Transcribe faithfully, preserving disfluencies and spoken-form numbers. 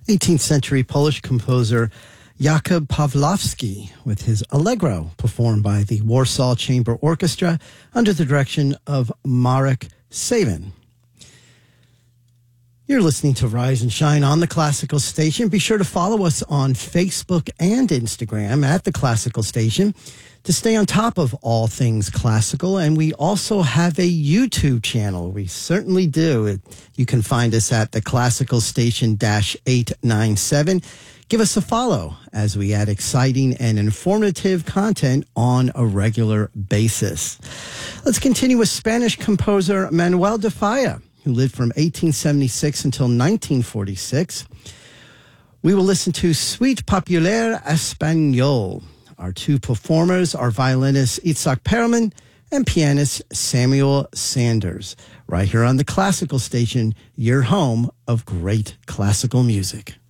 eighteenth century Polish composer Jakub Pawlowski with his Allegro, performed by the Warsaw Chamber Orchestra under the direction of Marek Saban. You're listening to Rise and Shine on the Classical Station. Be sure to follow us on Facebook and Instagram at the Classical Station to stay on top of all things classical. And we also have a YouTube channel. We certainly do. You can find us at the Classical Station eight nine seven. Give us a follow as we add exciting and informative content on a regular basis. Let's continue with Spanish composer Manuel de Falla, who lived from eighteen seventy-six until nineteen forty-six. We will listen to Suite Populaire Espagnole. Our two performers are violinist Itzhak Perelman and pianist Samuel Sanders. Right here on the Classical Station, your home of great classical music.